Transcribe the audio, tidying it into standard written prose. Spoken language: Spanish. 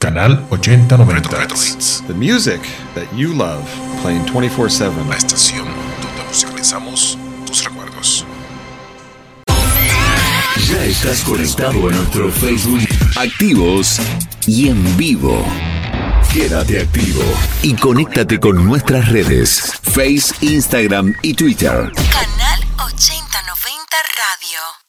Canal 8090 Hz. The music that you love, playing 24/7. La estación donde musicalizamos tus recuerdos. Ya estás conectado a nuestro Facebook, activos y en vivo. Quédate activo y conéctate con nuestras redes, Face, Instagram y Twitter. Canal 8090 Radio.